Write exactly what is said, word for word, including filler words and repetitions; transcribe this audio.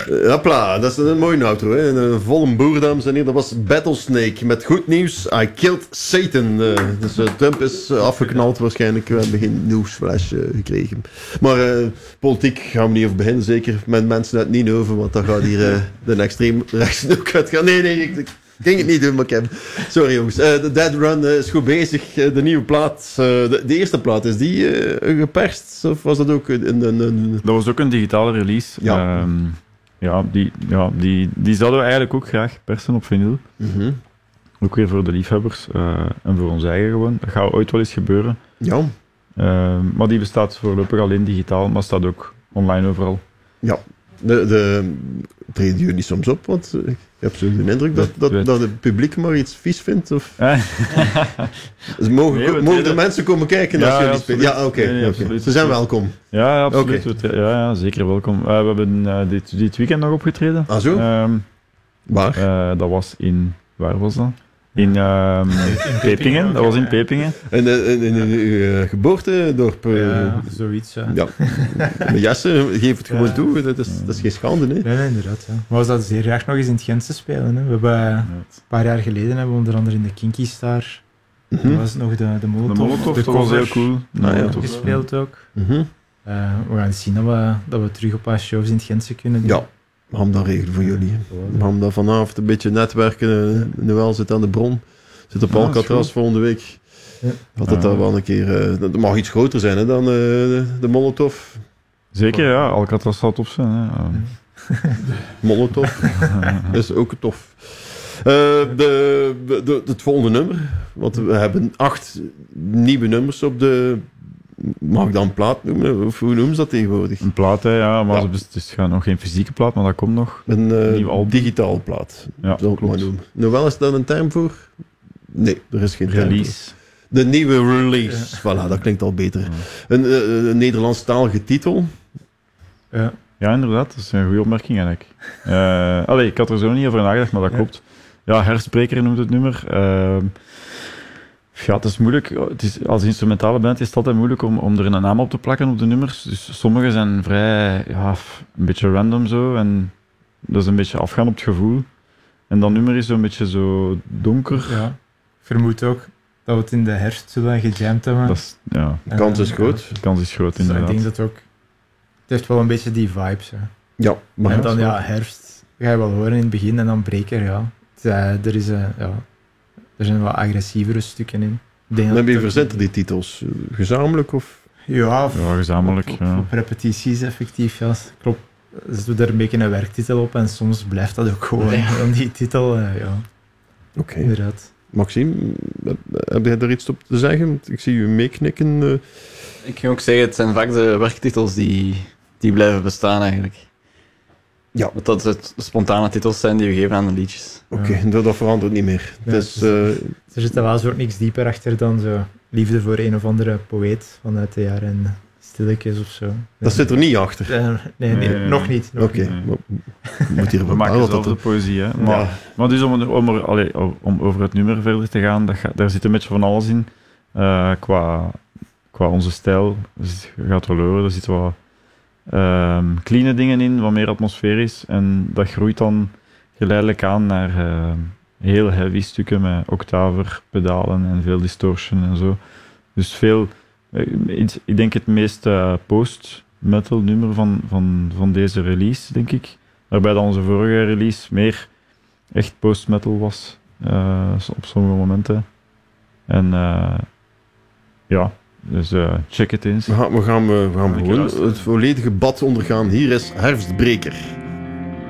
Hopla, dat is een mooie outro. Hè. Een volle boer, dames en heren. Dat was Battlesnake met goed nieuws. I killed Satan. Uh, dus uh, Trump is uh, afgeknald waarschijnlijk. We hebben geen nieuwsflash uh, gekregen. Maar uh, politiek gaan we niet over beginnen. Zeker met mensen uit Ninove. Want dan gaat hier uh, de extreem rechts ook uit gaan. Nee, nee, ik, ik ging het niet doen, maar ik heb... Sorry jongens. Uh, de Dead Run uh, is goed bezig. Uh, de nieuwe plaat. Uh, de, de eerste plaat, is die uh, geperst? Of was dat ook een... een, een... Dat was ook een digitale release. Ja. Um, ja, die, ja die, die zouden we eigenlijk ook graag persen op vinyl. Mm-hmm. Ook weer voor de liefhebbers. Uh, en voor ons eigen gewoon. Dat gaat ooit wel eens gebeuren. Ja. Uh, maar die bestaat voorlopig alleen digitaal, maar staat ook online overal. Ja. De, de, treden jullie soms op? Want uh, ik heb zo de indruk dat, dat, dat, dat het publiek maar iets vies vindt. Of... dus mogen, nee, mogen er mensen komen kijken als ja, jullie ja, spelen? Ja, oké. Okay, nee, okay. Ze zijn welkom. Ja, absoluut. Okay. Ja, ja, zeker welkom. Uh, we hebben uh, dit, dit weekend nog opgetreden. Ah zo? Um, waar? Uh, dat was in... Waar was dat? In, um, in Pepingen, dat was in Pepingen. En in, in, in uw uh, geboortedorp? Uh, ja, zoiets, ja. ja. Maar Jesse, geef het gewoon ja. toe, dat is, dat is geen schande, hè? Nee, nee, inderdaad. Ja. Maar was dat zeer graag nog eens in het Gentse spelen, hè. We hebben, uh, een paar jaar geleden hebben we onder andere in de Kinky Star, mm-hmm. dat was nog de, de Molotov, de Molotov, de dat was heel cool. Nou, ja, gespeeld ook. Mm-hmm. Uh, we gaan zien dat we, dat we terug op our shows in het Gentse kunnen doen. Ja. We gaan dat regelen voor jullie. We gaan dat vanavond een beetje netwerken. Noël zit aan de bron. Zit op Alcatraz volgende week. Ja. Had het daar wel een keer... Uh, dat mag iets groter zijn hè, dan uh, de, de Molotov. Zeker, ja. Alcatraz zal tof zijn. Hè. Um. Molotov is ook tof. Uh, de, de, het volgende nummer. Want we hebben acht nieuwe nummers op de... Mag ik dan een plaat noemen? Of hoe noemen ze dat tegenwoordig? Een plaat, hè, ja. Maar ja. Het is nog geen fysieke plaat, maar dat komt nog. Een uh, digitaal plaat. Ja, zal ik maar noemen. Nou, wel is daar een term voor? Nee, er is geen release. De nieuwe release. Ja. Voilà, dat klinkt al beter. Ja. Een, uh, een Nederlandstalige titel. Ja. Ja, inderdaad. Dat is een goede opmerking eigenlijk. Uh, allee, ik had er zo niet over nagedacht, maar dat ja. klopt. Ja, Herfstbreker noemt het nummer. Uh, Ja, het is moeilijk. Het is, als instrumentale band is het altijd moeilijk om, om er een naam op te plakken op de nummers. Dus sommige zijn vrij, ja, een beetje random zo. En dat is een beetje afgaan op het gevoel. En dat nummer is zo'n beetje zo donker. Ja, ik vermoed ook dat we het in de herfst zullen gejamd hebben. Dat is, ja. De kans is groot. Ja. De kans is groot, inderdaad. Dus ik denk dat ook... Het heeft wel een beetje die vibes. Hè. Ja. Maar en dan, ja, herfst ga je wel horen in het begin. En dan Breker, ja. Het, uh, er is... Uh, ja. Er zijn wat agressievere stukken in. Maar wie verzetten die titels? Gezamenlijk of? Ja, of ja gezamenlijk. Op, ja. op repetities effectief, ja. Klopt. Ze doen er een beetje een werktitel op en soms blijft dat ook gewoon. Ja. Dan die titel, uh, ja. Oké. Okay. Inderdaad. Maxime, heb jij er iets op te zeggen? Ik zie u meeknikken. Uh... Ik kan ook zeggen, het zijn vaak de werktitels die, die blijven bestaan eigenlijk. Ja. Want dat het spontane titels zijn die we geven aan de liedjes. Oké, okay, ja. dat, dat verandert niet meer. Ja, dus, uh... Er zit wel soort niks dieper achter dan zo liefde voor een of andere poëet vanuit de jaren stilletjes of zo. Dat nee. zit er niet achter? Uh, nee, nee, nee, nog niet. Oké, okay. Moet hier we maken zelf de poëzie, hè. Maar, ja. maar dus om, om, er, allee, om over het nummer verder te gaan, dat ga, daar zit een beetje van alles in. Uh, qua, qua onze stijl, dus je gaat wel horen, er zitten wat um, clean dingen in, wat meer atmosferisch. En dat groeit dan geleidelijk aan naar... Uh, heel heavy stukken met octaver, pedalen en veel distortion en zo. Dus veel, ik denk het meest uh, post-metal nummer van, van, van deze release, denk ik. Waarbij dan onze vorige release meer echt post-metal was, uh, op sommige momenten. En uh, ja, dus uh, check het eens. We gaan, we gaan, we gaan gewoon het volledige bad ondergaan. Hier is Herfstbreker.